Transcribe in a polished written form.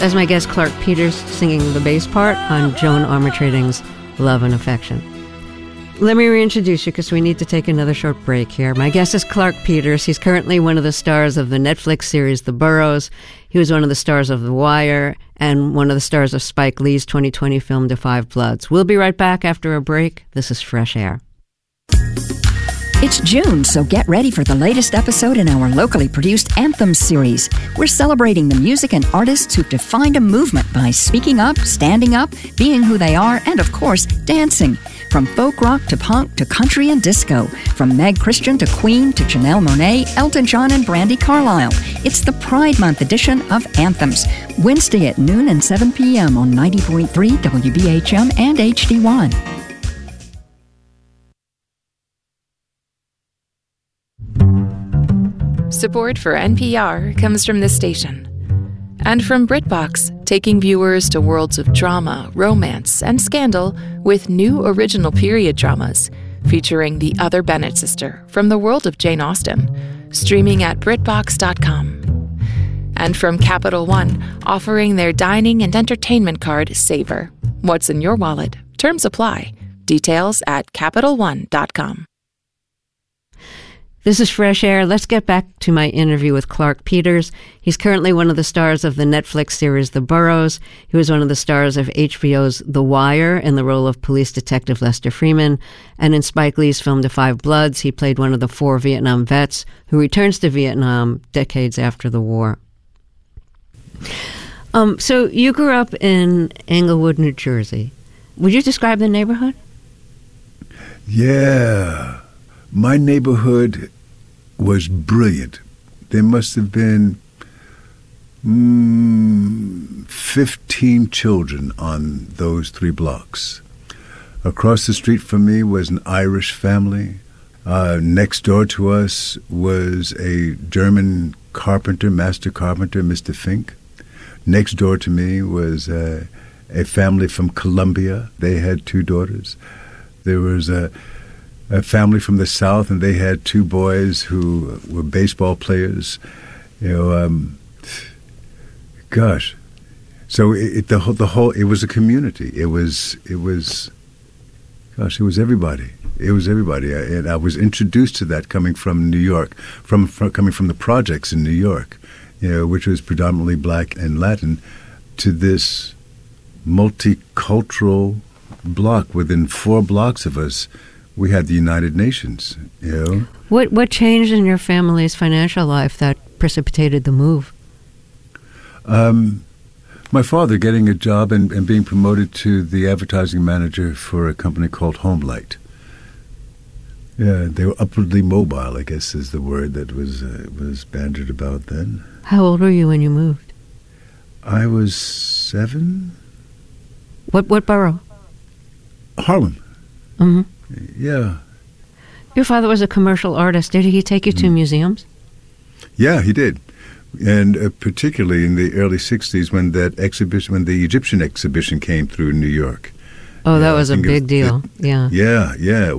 as my guest Clark Peters singing the bass part on Joan Armatrading's Love and Affection. Let me reintroduce you because we need to take another short break here. My guest is Clark Peters. He's currently one of the stars of the Netflix series The Burrows. He was one of the stars of The Wire and one of the stars of Spike Lee's 2020 film Da 5 Bloods. We'll be right back after a break. This is Fresh Air. It's June, so get ready for the latest episode in our locally produced Anthems series. We're celebrating the music and artists who've defined a movement by speaking up, standing up, being who they are, and of course, dancing. From folk rock to punk to country and disco. From Meg Christian to Queen to Janelle Monáe, Elton John and Brandi Carlile. It's the Pride Month edition of Anthems. Wednesday at noon and 7 p.m. on 90.3 WBHM and HD1. Support for NPR comes from this station. And from BritBox, taking viewers to worlds of drama, romance, and scandal with new original period dramas featuring the other Bennett sister from the world of Jane Austen, streaming at BritBox.com. And from Capital One, offering their dining and entertainment card, Savor. What's in your wallet? Terms apply. Details at CapitalOne.com. This is Fresh Air. Let's get back to my interview with Clark Peters. He's currently one of the stars of the Netflix series The Burrows. He was one of the stars of HBO's The Wire in the role of police detective Lester Freeman. And in Spike Lee's film Da 5 Bloods, he played one of the 4 Vietnam vets who returns to Vietnam decades after the war. So you grew up in Englewood, New Jersey. Would you describe the neighborhood? Yeah. My neighborhood was brilliant. There must have been 15 children on those 3 blocks. Across the street from me was an Irish family. Next door to us was a German carpenter, master carpenter, Mr. Fink. Next door to me was a family from Colombia. They had 2 daughters. There was a family from the South, and they had 2 boys who were baseball players. Gosh. So it was a community. It was everybody. It was everybody. And I was introduced to that coming from New York, coming from the projects in New York, which was predominantly black and Latin, to this multicultural block. Within 4 blocks of us, we had the United Nations, What changed in your family's financial life that precipitated the move? My father getting a job and being promoted to the advertising manager for a company called Homelight. Yeah, they were upwardly mobile, I guess is the word that was bandied about then. How old were you when you moved? I was 7. What borough? Harlem. Mm-hmm. Yeah. Your father was a commercial artist. Did he take you to museums? Yeah, he did. And particularly in the early 60s when the Egyptian exhibition came through New York. Oh, that was a big deal. Yeah. Yeah.